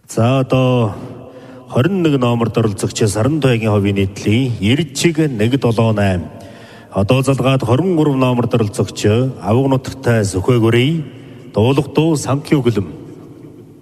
За одоо 21 номерд оролцогч Саран тойгийн ховын нийтлийн 90-178. Одоо залгаад 23 номерд оролцогч Авга нутагтай Сүхбээгүрийн дуулах дуу Санкю гүлэм.